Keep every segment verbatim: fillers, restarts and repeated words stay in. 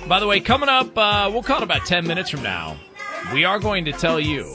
By the way, coming up, uh, we'll call it about ten minutes from now, we are going to tell you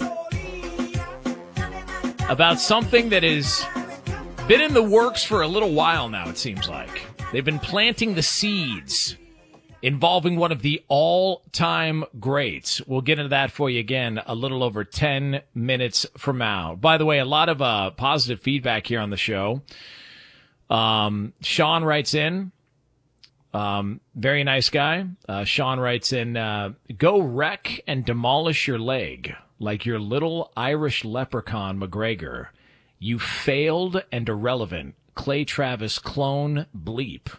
about something that has been in the works for a little while now, it seems like. They've been planting the seeds involving one of the all-time greats. We'll get into that for you again a little over ten minutes from now. By the way, a lot of uh, positive feedback here on the show. Um, Sean writes in. Um, very nice guy. Uh, Sean writes in, uh, go wreck and demolish your leg like your little Irish leprechaun McGregor. You failed and irrelevant Clay Travis clone bleep.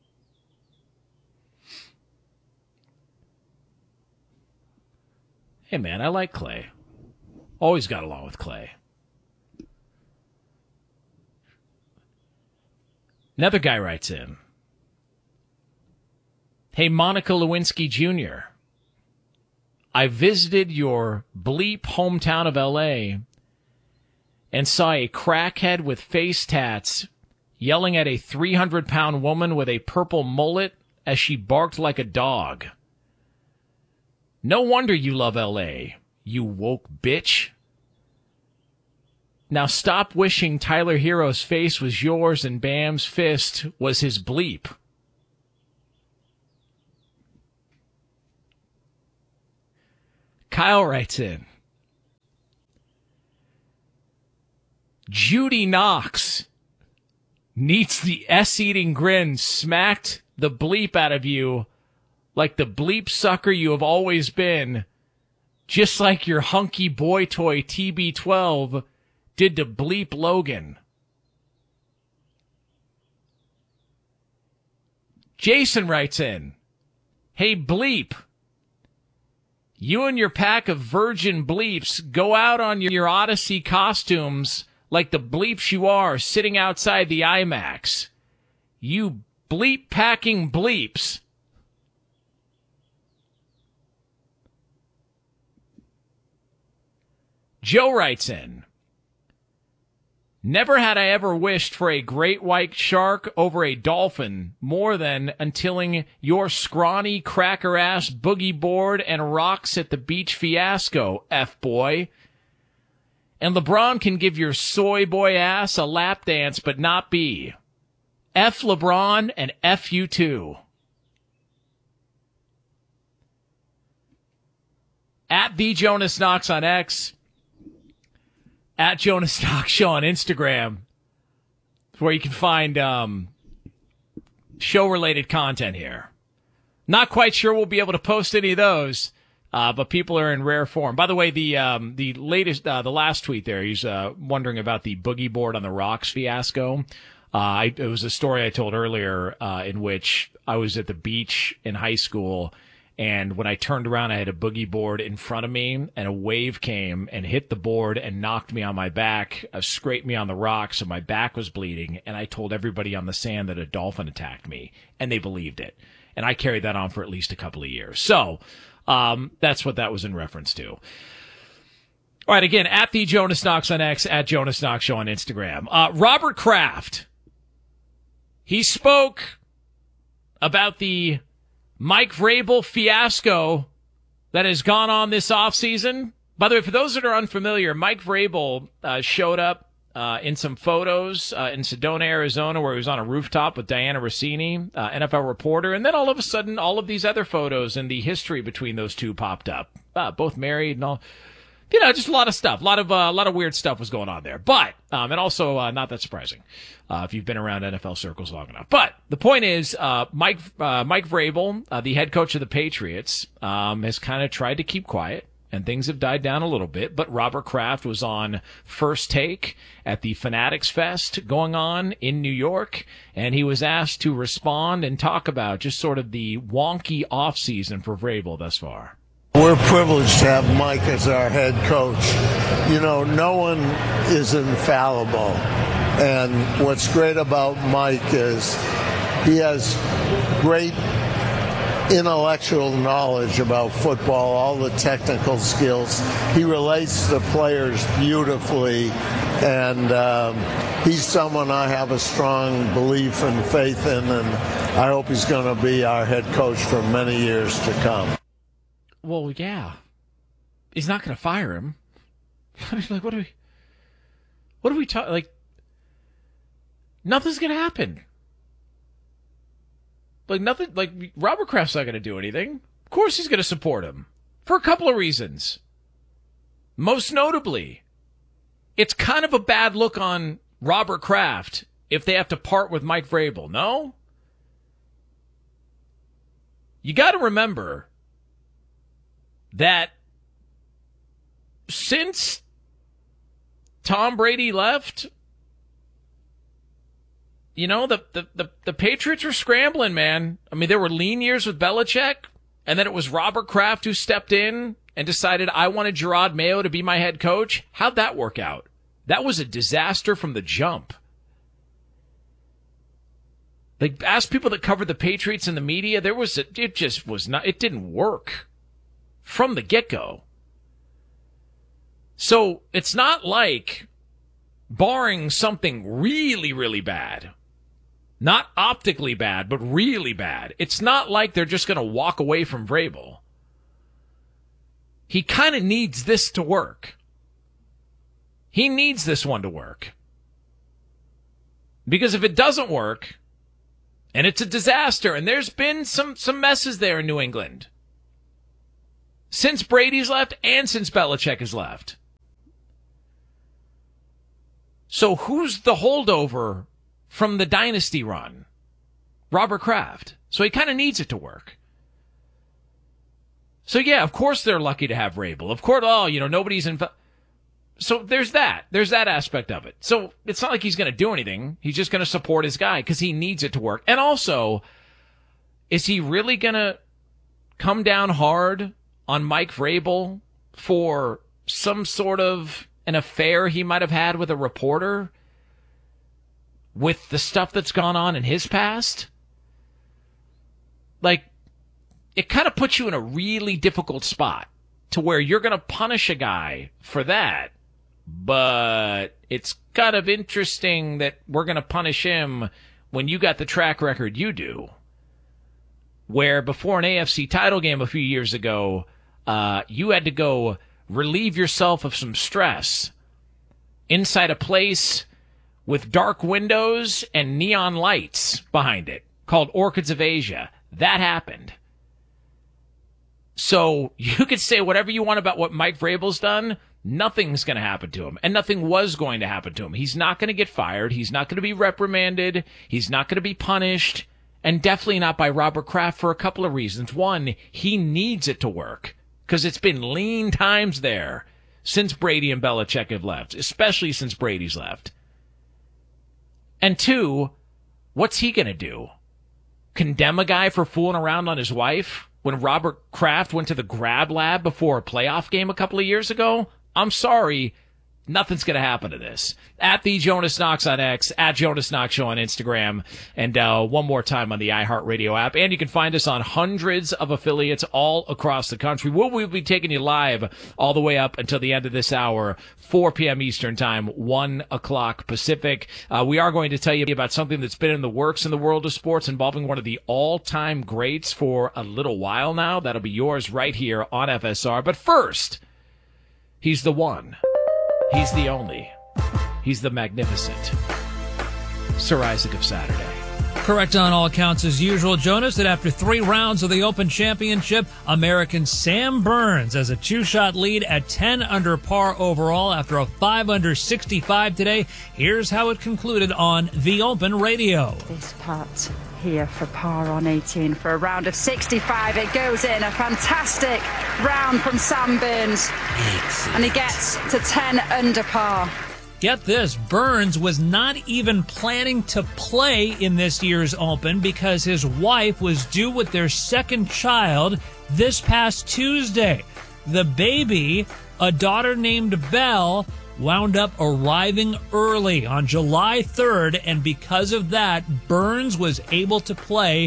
Hey, man, I like Clay. Always got along with Clay. Another guy writes in. Hey, Monica Lewinsky Junior I visited your bleep hometown of L A and saw a crackhead with face tats yelling at a three hundred pound woman with a purple mullet as she barked like a dog. No wonder you love L A, you woke bitch. Now stop wishing Tyler Hero's face was yours and Bam's fist was his bleep. Kyle writes in. Judy Knox needs the S-eating grin smacked the bleep out of you like the bleep sucker you have always been, just like your hunky boy toy T B twelve did to bleep Logan. Jason writes in, hey bleep, you and your pack of virgin bleeps go out on your Odyssey costumes like the bleeps you are sitting outside the IMAX. You bleep-packing bleeps. Joe writes in, never had I ever wished for a great white shark over a dolphin more than untilling your scrawny cracker-ass boogie board and rocks at the beach fiasco, F-boy. And LeBron can give your soy boy ass a lap dance but not be. F LeBron and F you too. At the Jonas Knox on X. At Jonas Knox Show on Instagram, where you can find um, show-related content here. Not quite sure we'll be able to post any of those, uh, but people are in rare form. By the way, the um, the latest, uh, the last tweet there, he's uh, wondering about the boogie board on the rocks fiasco. Uh, I, it was a story I told earlier uh, in which I was at the beach in high school. And when I turned around, I had a boogie board in front of me, and a wave came and hit the board and knocked me on my back, uh, scraped me on the rocks, and my back was bleeding. And I told everybody on the sand that a dolphin attacked me, and they believed it. And I carried that on for at least a couple of years. So um, that's what that was in reference to. All right, again, at the Jonas Knox on X, at Jonas Knox Show on Instagram. Uh, Robert Kraft, he spoke about the Mike Vrabel fiasco that has gone on this offseason. By the way, for those that are unfamiliar, Mike Vrabel uh, showed up uh, in some photos uh, in Sedona, Arizona, where he was on a rooftop with Diana Rossini, uh, N F L reporter, and then all of a sudden, all of these other photos and the history between those two popped up. Uh, both married and all. You know, just a lot of stuff. A lot of, uh, a lot of weird stuff was going on there. But, um, and also, uh, not that surprising, uh, if you've been around N F L circles long enough. But the point is, uh, Mike, uh, Mike Vrabel, uh, the head coach of the Patriots, um, has kind of tried to keep quiet, and things have died down a little bit. But Robert Kraft was on First Take at the Fanatics Fest going on in New York, and he was asked to respond and talk about just sort of the wonky offseason for Vrabel thus far. We're privileged to have Mike as our head coach. You know, no one is infallible. And what's great about Mike is he has great intellectual knowledge about football, all the technical skills. He relates to players beautifully, and um, he's someone I have a strong belief and faith in, and I hope he's going to be our head coach for many years to come. Well, yeah. He's not going to fire him. I mean, like, what are we, what are we talking, like, nothing's going to happen. Like, nothing, like, Robert Kraft's not going to do anything. Of course he's going to support him. For a couple of reasons. Most notably, it's kind of a bad look on Robert Kraft if they have to part with Mike Vrabel, no? You got to remember that since Tom Brady left, you know, the, the, the, the Patriots were scrambling, man. I mean, there were lean years with Belichick, and then it was Robert Kraft who stepped in and decided, I wanted Gerard Mayo to be my head coach. How'd that work out? That was a disaster from the jump. Like, ask people that covered the Patriots in the media, there was a, it just was not, it didn't work from the get-go. So it's not like, barring something really, really bad, not optically bad, but really bad, it's not like they're just going to walk away from Vrabel. He kind of needs this to work. He needs this one to work. Because if it doesn't work, and it's a disaster, and there's been some, some messes there in New England, since Brady's left and since Belichick has left. So who's the holdover from the dynasty run? Robert Kraft. So he kind of needs it to work. So yeah, of course they're lucky to have Vrabel. Of course, oh, you know, nobody's in. So there's that. There's that aspect of it. So it's not like he's going to do anything. He's just going to support his guy because he needs it to work. And also, is he really going to come down hard on Mike Vrabel for some sort of an affair he might have had with a reporter with the stuff that's gone on in his past? Like, it kind of puts you in a really difficult spot to where you're going to punish a guy for that, but it's kind of interesting that we're going to punish him when you got the track record you do, where before an A F C title game a few years ago, uh, you had to go relieve yourself of some stress inside a place with dark windows and neon lights behind it called Orchids of Asia. That happened. So you could say whatever you want about what Mike Vrabel's done. Nothing's going to happen to him, and nothing was going to happen to him. He's not going to get fired. He's not going to be reprimanded. He's not going to be punished, and definitely not by Robert Kraft for a couple of reasons. One, he needs it to work because it's been lean times there since Brady and Belichick have left, especially since Brady's left. And two, what's he going to do? Condemn a guy for fooling around on his wife when Robert Kraft went to the grab lab before a playoff game a couple of years ago? I'm sorry. Nothing's going to happen to this. At the Jonas Knox on X, at Jonas Knox Show on Instagram, and uh, one more time on the iHeartRadio app. And you can find us on hundreds of affiliates all across the country. We'll, we'll be taking you live all the way up until the end of this hour, four p.m. Eastern Time, one o'clock Pacific. Uh, we are going to tell you about something that's been in the works in the world of sports involving one of the all-time greats for a little while now. That'll be yours right here on F S R. But first, he's the one. He's the only. He's the magnificent Sir Isaac of Saturday. Correct on all accounts as usual, Jonas, that after three rounds of the Open Championship, American Sam Burns has a two-shot lead at ten under par overall after a five under sixty-five today. Here's how it concluded on The Open Radio. This putt here for par on eighteen for a round of sixty-five. It goes in. A fantastic round from Sam Burns. Excellent. And he gets to ten under par. Get this, Burns was not even planning to play in this year's Open because his wife was due with their second child this past Tuesday. The baby, a daughter named Belle, wound up arriving early on July third, and because of that, Burns was able to play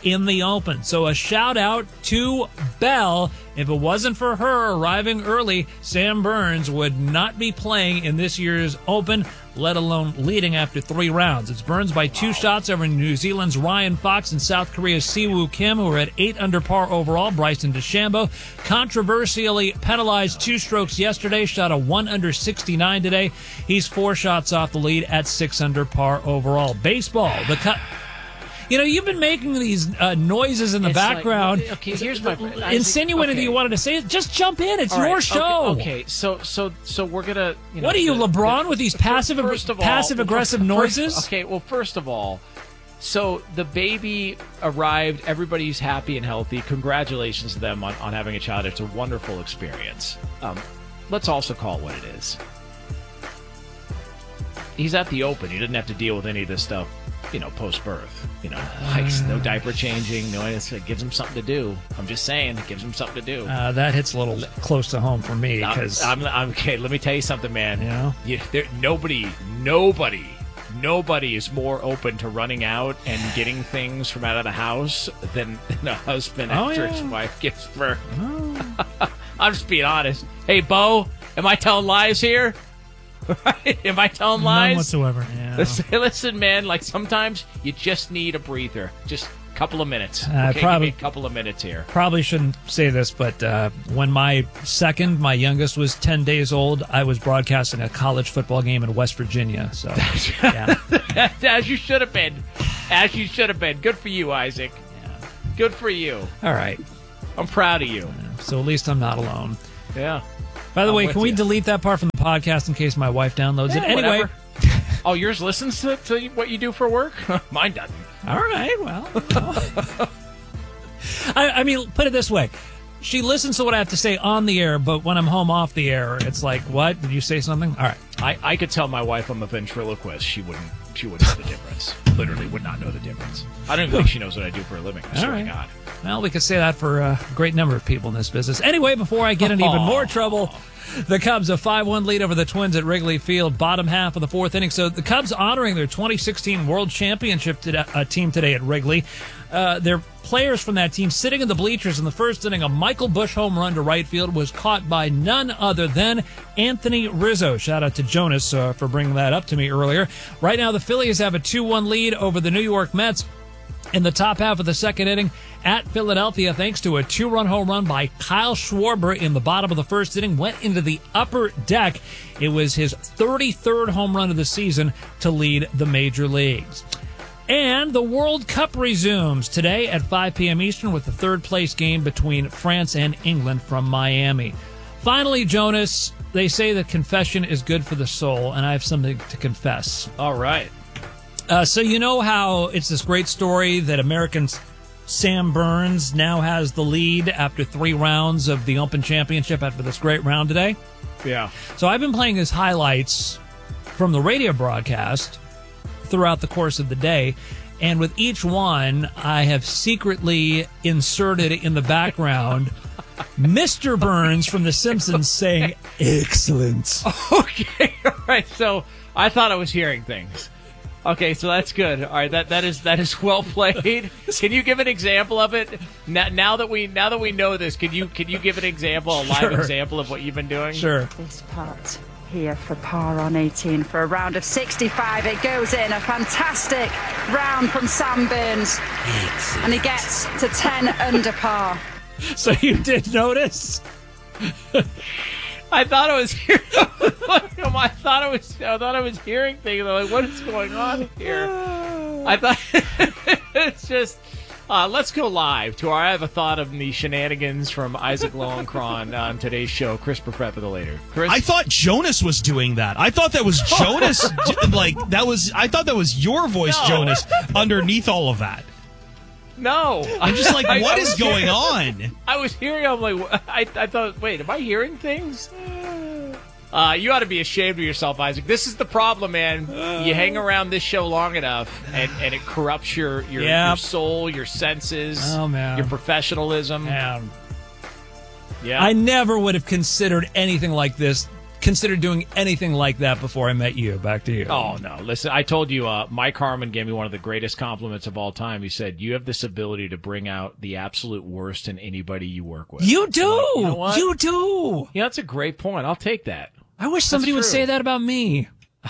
in the Open. So a shout out to Belle. If it wasn't for her arriving early, Sam Burns would not be playing in this year's Open, let alone leading after three rounds. It's Burns by two shots over New Zealand's Ryan Fox and South Korea's Siwoo Kim, who are at eight under par overall. Bryson DeChambeau controversially penalized two strokes yesterday, shot a one under sixty-nine today. He's four shots off the lead at six under par overall. Baseball, the cut. You know, you've been making these uh, noises in the It's background, like, okay, here's my insinuating okay. that you wanted to say it. Just jump in. It's All your right, show. Okay, okay, so so so we're gonna. You know, What are you, the, LeBron, the, with these the, passive first of all, passive aggressive first- noises? Okay, well, first of all, so the baby arrived. Everybody's happy and healthy. Congratulations to them on, on having a child. It's a wonderful experience. Um, let's also call it what it is. He's at the Open. He didn't have to deal with any of this stuff, you know, post-birth. You know, like no diaper changing, no, it gives him something to do. I'm just saying, it gives him something to do. Uh, that hits a little close to home for me because I'm, I'm, I'm okay. Let me tell you something, man. You know? you, there, nobody, nobody, nobody is more open to running out and getting things from out of the house than, than a husband Oh, after yeah. his wife gives birth. Oh. I'm just being honest. Hey, Bo, am I telling lies here? Am I telling lies? none whatsoever. Yeah. Listen, listen, man, like sometimes you just need a breather. Just a couple of minutes. Uh, okay, probably- give me a couple of minutes here. Probably shouldn't say this, but uh, when my second, my youngest, was ten days old, I was broadcasting a college football game in West Virginia. So, yeah. As you should have been. As you should have been. Good for you, Isaac. Good for you. All right. I'm proud of you. So at least I'm not alone. Yeah. By the I'm way, with can we you. delete that part from the podcast in case my wife downloads Yeah, it? Anyway. whatever. Oh, yours listens to, to what you do for work? Mine doesn't. All right, well. you know. I, I mean, put it this way. She listens to what I have to say on the air, but when I'm home off the air, it's like, what? Did you say something? All right. I, I could tell my wife I'm a ventriloquist. She wouldn't she wouldn't know the difference. Literally would not know the difference. I don't even think she knows what I do for a living. I swear right. to God. Well, we could say that for a great number of people in this business. Anyway, before I get in even more trouble, the Cubs a five one lead over the Twins at Wrigley Field, bottom half of the fourth inning. So the Cubs honoring their twenty sixteen World Championship to, uh, team today at Wrigley. Uh, their players from that team sitting in the bleachers in the first inning. A Michael Busch home run to right field was caught by none other than Anthony Rizzo. Shout out to Jonas uh, for bringing that up to me earlier. Right now, the Phillies have a two one lead over the New York Mets in the top half of the second inning at Philadelphia, thanks to a two-run home run by Kyle Schwarber in the bottom of the first inning, went into the upper deck. It was his thirty-third home run of the season to lead the major leagues. And the World Cup resumes today at five p.m. Eastern with the third-place game between France and England from Miami. Finally, Jonas, they say that confession is good for the soul, and I have something to confess. All right. Uh, so you know how it's this great story that American Sam Burns now has the lead after three rounds of the Open Championship after this great round today? Yeah. So I've been playing his highlights from the radio broadcast throughout the course of the day, and with each one, I have secretly inserted in the background Mister Burns from The Simpsons saying, "Excellent." Okay. All right. So I thought I was hearing things. Okay, so that's good. All right, that that is that is well played. Can you give an example of it? Now, now that we now that we know this, can you can you give an example, a live Sure. example of what you've been doing? Sure. This putt here for par on eighteen for a round of sixty-five. It goes in. A fantastic round from Sam Burns. And he gets to ten under par. So you did notice? I thought I was hearing. I thought I was. I thought I was hearing things. I'm like, what is going on here? I thought it's just. Uh, let's go live to our I Have a Thought of the Shenanigans from Isaac Lowenkron on today's show. Chris Perfett for the later. Chris, I thought Jonas was doing that. I thought that was Jonas. like that was. I thought that was your voice, No. Jonas, underneath all of that. no. I'm just like, I- what I is was going hearing- on? I was hearing. I'm like, wh- I, I thought, wait, am I hearing things? Uh, you ought to be ashamed of yourself, Isaac. This is the problem, man. You hang around this show long enough, and, and it corrupts your your, Yep. your soul, your senses, Oh, man. your professionalism. Um, Yeah. I never would have considered anything like this considered doing anything like that before I met you. Back to you. Oh, no. Listen, I told you, uh, Mike Harmon gave me one of the greatest compliments of all time. He said, you have this ability to bring out the absolute worst in anybody you work with. You do. Like, you know what? You do. Yeah, that's a great point. I'll take that. I wish somebody would true. say that about me.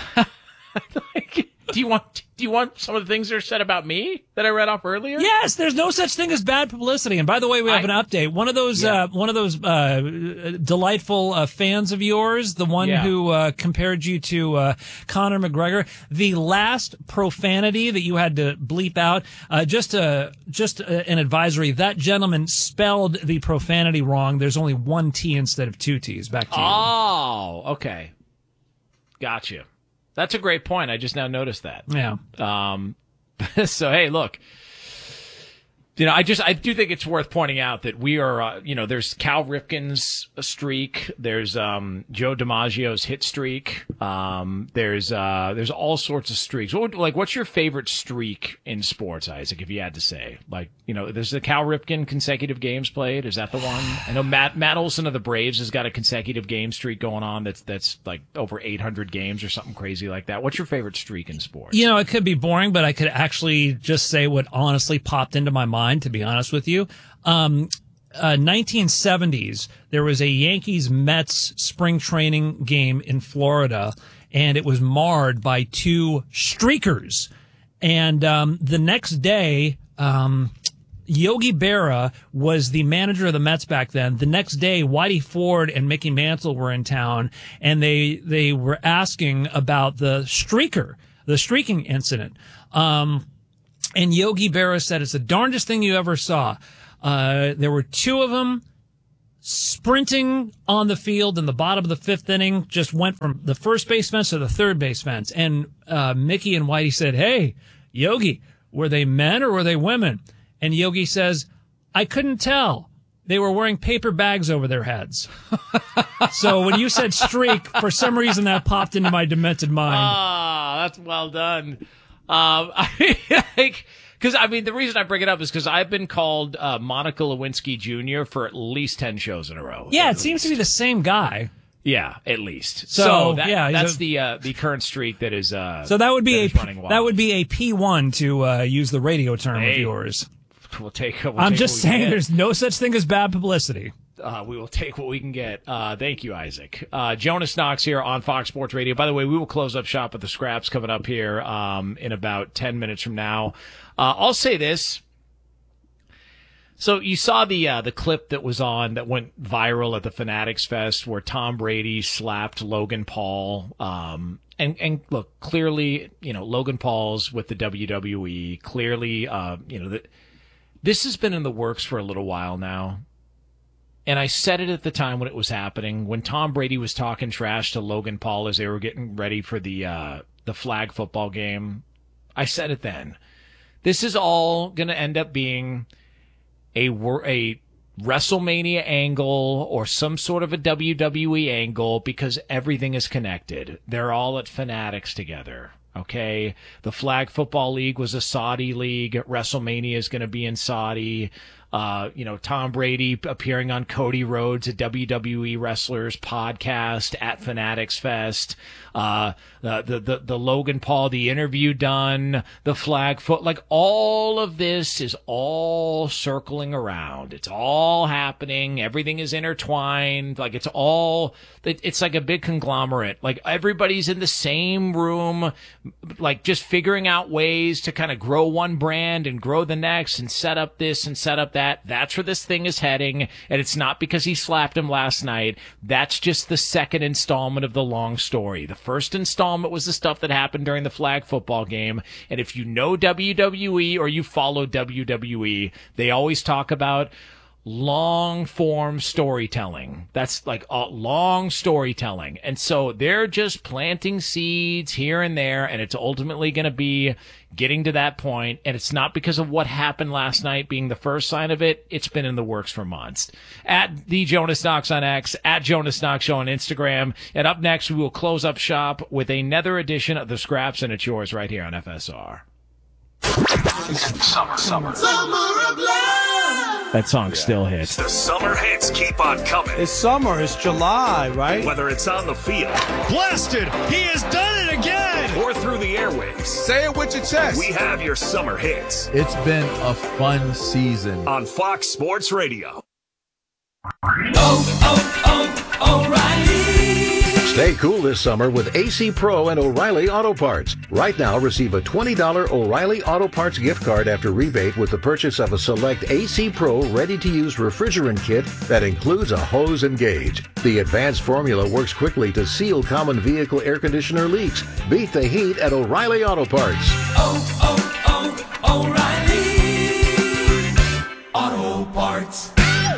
Like, do you want do you want some of the things that are said about me that I read off earlier? Yes, there's no such thing as bad publicity. And by the way, we have I, an update. One of those, yeah. uh, one of those uh, delightful uh, fans of yours, the one yeah. who uh, compared you to uh, Conor McGregor. The last profanity that you had to bleep out, uh, just a just a, an advisory. That gentleman spelled the profanity wrong. There's only one T instead of two T's. Back to you. Oh, okay, gotcha. That's a great point. I just now noticed that. Yeah. Um, so, hey, look, you know, I just, I do think it's worth pointing out that we are, uh, you know, there's Cal Ripken's streak. There's, um, Joe DiMaggio's hit streak. Um, there's, uh, there's all sorts of streaks. What would, like, what's your favorite streak in sports, Isaac, if you had to say? Like, you know, there's the Cal Ripken consecutive games played. Is that the one? I know Matt, Matt Olson of the Braves has got a consecutive game streak going on that's, that's like over eight hundred games or something crazy like that. What's your favorite streak in sports? You know, it could be boring, but I could actually just say what honestly popped into my mind, to be honest with you. Um, uh, nineteen seventies, there was a Yankees-Mets spring training game in Florida, and it was marred by two streakers. And um, the next day, um, Yogi Berra was the manager of the Mets back then. The next day, Whitey Ford and Mickey Mantle were in town, and they they were asking about the streaker, the streaking incident. Um, and Yogi Berra said, it's the darndest thing you ever saw. Uh, there were two of them sprinting on the field in the bottom of the fifth inning, just went from the first base fence to the third base fence. And uh, Mickey and Whitey said, hey, Yogi, were they men or were they women? And Yogi says, I couldn't tell. They were wearing paper bags over their heads. So when you said streak, for some reason that popped into my demented mind. Ah, that's well done. Um, I mean, like, because I mean, the reason I bring it up is because I've been called uh, Monica Lewinsky Junior for at least ten shows in a row. Yeah, it seems to be the same guy. Yeah, at least. So, So, that, yeah, he's that's a- the uh, the current streak that is. Uh, So that would be that a is running wild. that would be a P one to uh, use the radio term Hey. of yours. We'll take. We'll I'm take just what we can saying, get. there's no such thing as bad publicity. Uh, we will take what we can get. Uh, thank you, Isaac. Uh, Jonas Knox here on Fox Sports Radio. By the way, we will close up shop at the Scraps coming up here um, in about ten minutes from now. Uh, I'll say this. So you saw the uh, the clip that was on that went viral at the Fanatics Fest where Tom Brady slapped Logan Paul. Um, and and look, clearly, you know, Logan Paul's with the W W E. Clearly, uh, you know, the, this has been in the works for a little while now. And I said it at the time when it was happening, when Tom Brady was talking trash to Logan Paul as they were getting ready for the uh, the flag football game. I said it then. This is all going to end up being a a WrestleMania angle or some sort of a W W E angle because everything is connected. They're all at Fanatics together. Okay, the Flag Football League was a Saudi league. WrestleMania is going to be in Saudi. Uh, you know, Tom Brady appearing on Cody Rhodes, a W W E Wrestlers podcast at Fanatics Fest. Uh, the, the, the, the Logan Paul, the interview done, the flag foot, like all of this is all circling around. It's all happening. Everything is intertwined. Like it's all, it, it's like a big conglomerate. Like everybody's in the same room, like just figuring out ways to kind of grow one brand and grow the next and set up this and set up that. That's where this thing is heading. And it's not because he slapped him last night. That's just the second installment of the long story. The first installment was the stuff that happened during the flag football game. And if you know W W E or you follow W W E, they always talk about long form storytelling. That's like uh, long storytelling. And so they're just planting seeds here and there, and it's ultimately going to be getting to that point. And it's not because of what happened last night being the first sign of it. It's been in the works for months. At the Jonas Knox on X, at Jonas Knox Show on Instagram. And up next, we will close up shop with another edition of the Scraps, and it's yours right here on F S R. Summer, summer. Summer of love. That song still hits. The summer hits keep on coming. It's summer. It's July, right? Whether it's on the field. Blasted! He has done it again! Or through the airwaves. Say it with your chest. We have your summer hits. It's been a fun season. On Fox Sports Radio. Oh, oh, oh, O'Reilly. Stay cool this summer with A C Pro and O'Reilly Auto Parts. Right now, receive a twenty dollars O'Reilly Auto Parts gift card after rebate with the purchase of a select A C Pro ready-to-use refrigerant kit that includes a hose and gauge. The advanced formula works quickly to seal common vehicle air conditioner leaks. Beat the heat at O'Reilly Auto Parts. Oh, oh, oh, O'Reilly Auto Parts.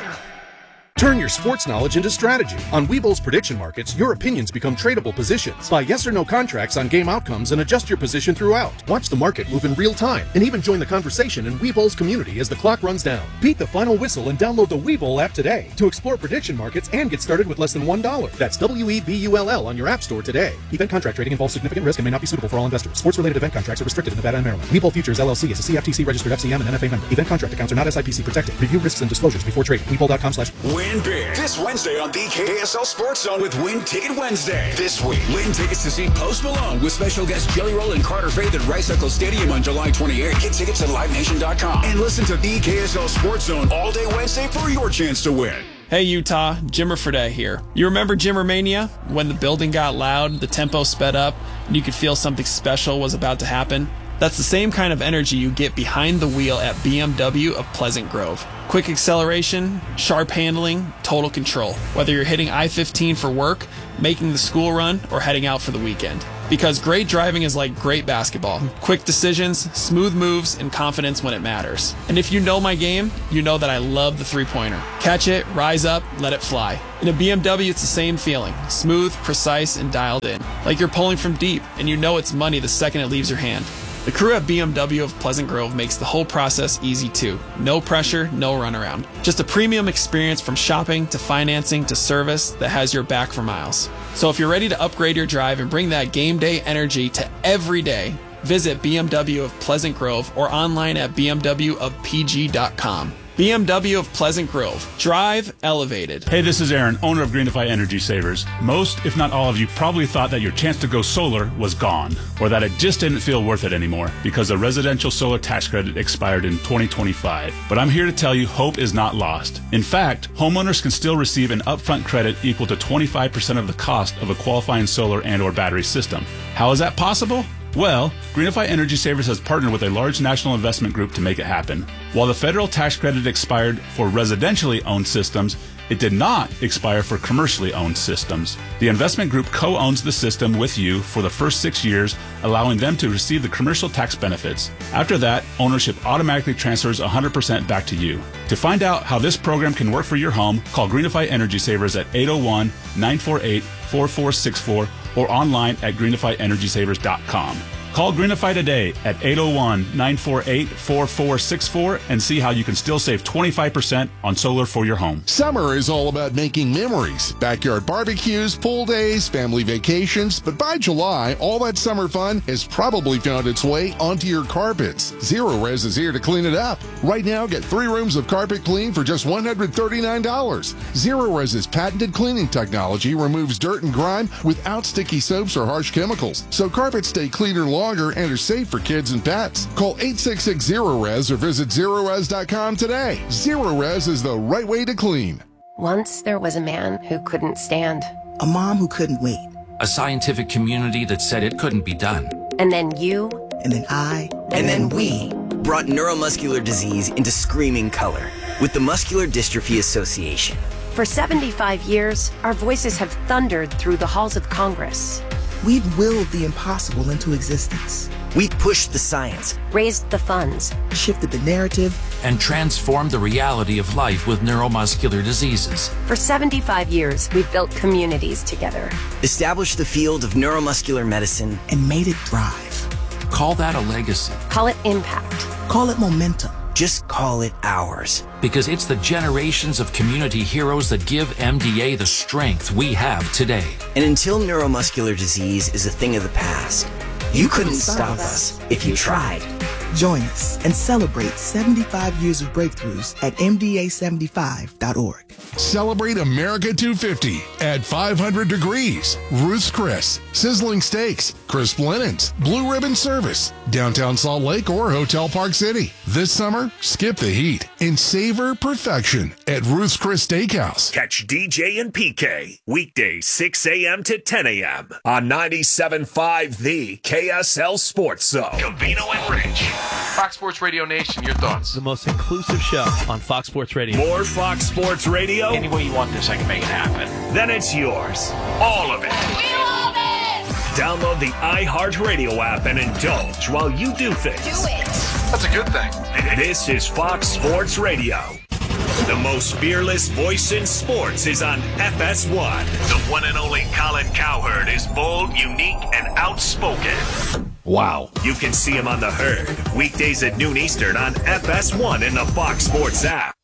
Turn your sports knowledge into strategy. On Webull's prediction markets, your opinions become tradable positions. Buy yes or no contracts on game outcomes and adjust your position throughout. Watch the market move in real time and even join the conversation in Webull's community as the clock runs down. Beat the final whistle and download the Webull app today to explore prediction markets and get started with less than one dollar. That's W E B U L L on your app store today. Event contract trading involves significant risk and may not be suitable for all investors. Sports-related event contracts are restricted in Nevada and Maryland. Webull Futures L L C is a C F T C registered F C M and N F A member. Event contract accounts are not S I P C protected. Review risks and disclosures before trading. Webull dot com slash Win big this Wednesday on the K S L Sports Zone with Win Ticket Wednesday. This week, win tickets to see Post Malone with special guests Jelly Roll and Carter Faith at Rice Eccles Stadium on July twenty-eighth. Get tickets at live nation dot com and listen to the K S L Sports Zone all day Wednesday for your chance to win. Hey Utah, Jimmer Fredette here. You remember Jimmer Mania? When the building got loud, the tempo sped up, and you could feel something special was about to happen? That's the same kind of energy you get behind the wheel at B M W of Pleasant Grove. Quick acceleration, sharp handling, total control. Whether you're hitting I fifteen for work, making the school run, or heading out for the weekend. Because great driving is like great basketball. Quick decisions, smooth moves, and confidence when it matters. And if you know my game, you know that I love the three-pointer. Catch it, rise up, let it fly. In a B M W, it's the same feeling. Smooth, precise, and dialed in. Like you're pulling from deep, and you know it's money the second it leaves your hand. The crew at B M W of Pleasant Grove makes the whole process easy too. No pressure, no runaround. Just a premium experience from shopping to financing to service that has your back for miles. So if you're ready to upgrade your drive and bring that game day energy to every day, visit B M W of Pleasant Grove or online at b m w of p g dot com. B M W of Pleasant Grove. Drive elevated. Hey, this is Aaron, owner of Greenify Energy Savers. Most, if not all of you, probably thought that your chance to go solar was gone, or that it just didn't feel worth it anymore because the residential solar tax credit expired in twenty twenty-five. But I'm here to tell you hope is not lost. In fact, homeowners can still receive an upfront credit equal to twenty-five percent of the cost of a qualifying solar and or battery system. How is that possible? Well, Greenify Energy Savers has partnered with a large national investment group to make it happen. While the federal tax credit expired for residentially owned systems, it did not expire for commercially owned systems. The investment group co-owns the system with you for the first six years, allowing them to receive the commercial tax benefits. After that, ownership automatically transfers one hundred percent back to you. To find out how this program can work for your home, call Greenify Energy Savers at eight oh one, nine four eight, four four six four or online at greenify energy savers dot com. Call Greenify today at eight oh one, nine four eight, four four six four and see how you can still save twenty-five percent on solar for your home. Summer is all about making memories. Backyard barbecues, pool days, family vacations. But by July, all that summer fun has probably found its way onto your carpets. Zero Res is here to clean it up. Right now, get three rooms of carpet clean for just one hundred thirty-nine dollars. Zero Res's patented cleaning technology removes dirt and grime without sticky soaps or harsh chemicals. So carpets stay cleaner longer and are safe for kids and pets. Call eight six six, zero res or visit zero res dot com today. Zero Res is the right way to clean. Once there was a man who couldn't stand. A mom who couldn't wait. A scientific community that said it couldn't be done. And then you. And then I. And, and then, then we. Brought neuromuscular disease into screaming color with the Muscular Dystrophy Association. For seventy-five years, our voices have thundered through the halls of Congress. We've willed the impossible into existence. We've pushed the science, raised the funds, shifted the narrative, and transformed the reality of life with neuromuscular diseases. For seventy-five years, we've built communities together, established the field of neuromuscular medicine, and made it thrive. Call that a legacy. Call it impact. Call it momentum. Just call it ours. Because it's the generations of community heroes that give M D A the strength we have today. And until neuromuscular disease is a thing of the past, you, you couldn't, couldn't stop us if you tried. Join us and celebrate seventy-five years of breakthroughs at M D A seventy-five dot org. Celebrate America two fifty at five hundred degrees. Ruth's Chris, Sizzling Steaks, Crisp Linens, Blue Ribbon Service, Downtown Salt Lake or Hotel Park City. This summer, skip the heat and savor perfection at Ruth's Chris Steakhouse. Catch D J and P K weekdays six a.m. to ten a.m. on ninety-seven point five The K S L Sports Zone. Covino and Rich. Fox Sports Radio Nation, your thoughts? The most inclusive show on Fox Sports Radio. More Fox Sports Radio? Any way you want this, I can make it happen. Then it's yours. All of it. We love it! Download the iHeartRadio app and indulge while you do things. Do it! That's a good thing. This is Fox Sports Radio. The most fearless voice in sports is on F S one. The one and only Colin Cowherd is bold, unique, and outspoken. Wow. You can see him on The Herd, weekdays at noon Eastern on F S one in the Fox Sports app.